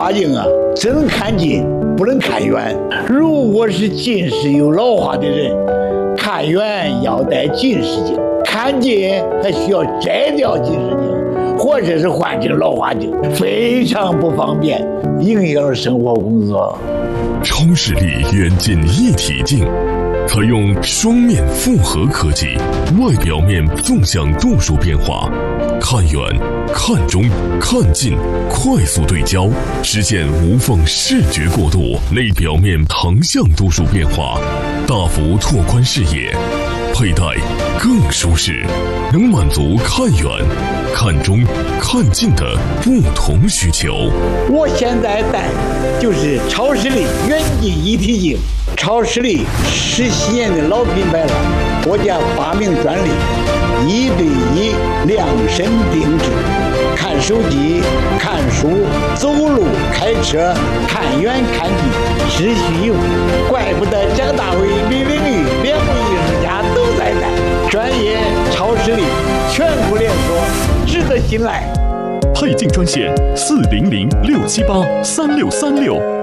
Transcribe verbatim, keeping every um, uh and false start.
花镜啊，只能看近，不能看远。如果是近视有老花的人，看远要戴近视镜，看近还需要摘掉近视镜，或者是换成老花镜，非常不方便，影响生活工作。 超视力远近一体镜，采用双面复合科技，外表面纵向度数变化，看远、看中、看近，快速对焦，实现无缝视觉过渡；内表面横向度数变化，大幅拓宽视野，佩戴更舒适，能满足看远、看中、看近的不同需求。 我现在戴就是超视力远近一体镜，超视力十七年的老品牌了，国家发明专利，一对一量身定制，看手机、看书、走路、开车，看远看近，只需用。怪不得张大伟、李玲玉两位艺术家都在戴，专业超视力，全国连锁，值得信赖。 配镜专线四零零六七八三六三六。